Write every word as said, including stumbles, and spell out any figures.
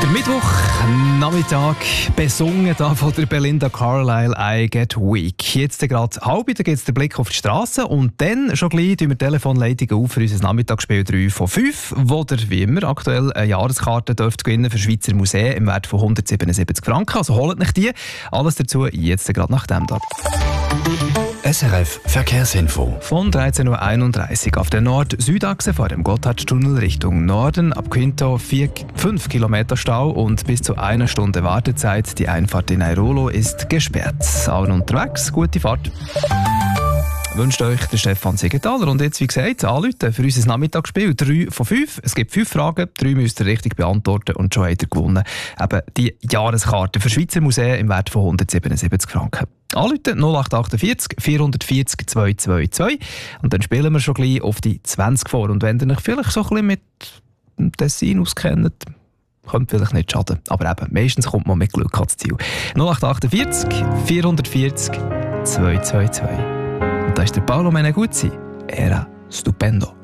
Der Mittwochnachmittag besungen da von der Belinda Carlisle «I Get Weak». Jetzt gerade halb, da gibt es den Blick auf die Straße und dann schon gleich tun wir die Telefonleitungen auf für unser Nachmittagsspiel drei von fünf, wo ihr wie immer aktuell eine Jahreskarte dürft gewinnen für Schweizer Museen im Wert von hundertsiebenundsiebzig Franken. Also holt nicht die. Alles dazu jetzt gerade nach dem da. S R F Verkehrsinfo. Von dreizehn Uhr einunddreißig auf der Nord-Süd-Achse vor dem Gotthardtunnel Richtung Norden. Ab Quinto fünf Kilometer Stau und bis zu einer Stunde Wartezeit. Die Einfahrt in Airolo ist gesperrt. Allen unterwegs, gute Fahrt. Wünscht euch der Stefan Siegenthaler. Und jetzt, wie gesagt, anrufen für unser Nachmittagsspiel drei von fünf. Es gibt fünf Fragen, drei müsst ihr richtig beantworten und schon habt ihr gewonnen. Eben die Jahreskarte für Schweizer Museen im Wert von hundertsiebenundsiebzig Franken. Anrufen null acht achtundvierzig vierhundertvierzig zweihundertzweiundzwanzig und dann spielen wir schon gleich auf die zwanzig vor. Und wenn ihr euch vielleicht so ein bisschen mit dem Tessin auskennt, könnte vielleicht nicht schaden. Aber eben, meistens kommt man mit Glück ans Ziel. null acht achtundvierzig vierhundertvierzig zweihundertzweiundzwanzig. Und da ist der Paolo Meneguzzi. Era stupendo.